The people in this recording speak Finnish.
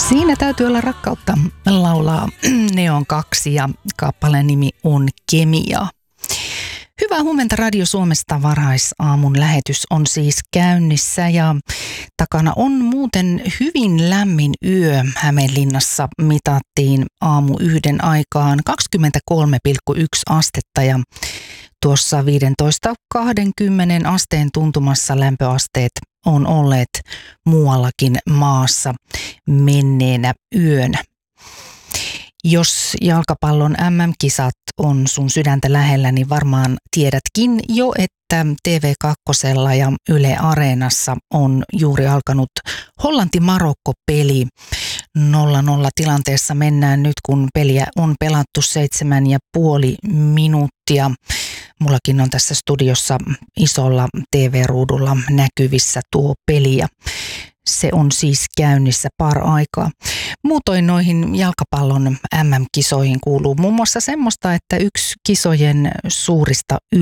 Siinä täytyy olla rakkautta, laulaa Neon 2 ja kappaleen nimi on Kemia. Hyvää huomenta Radio Suomesta, varhaisaamun lähetys on siis käynnissä ja takana on muuten hyvin lämmin yö. Hämeenlinnassa mitattiin aamu 1 aikaan 23,1 astetta ja tuossa 15-20 asteen tuntumassa lämpöasteet on olleet muuallakin maassa menneenä yönä. Jos jalkapallon MM-kisat on sun sydäntä lähellä, niin varmaan tiedätkin jo, että TV2 ja Yle Areenassa on juuri alkanut Hollanti-Marokko-peli. 0-0 tilanteessa mennään nyt, kun peliä on pelattu 7,5 minuuttia. Mullakin on tässä studiossa isolla TV-ruudulla näkyvissä tuo peli ja se on siis käynnissä par-aikaa. Muutoin noihin jalkapallon MM-kisoihin kuuluu muun muassa semmoista, että yksi kisojen suurista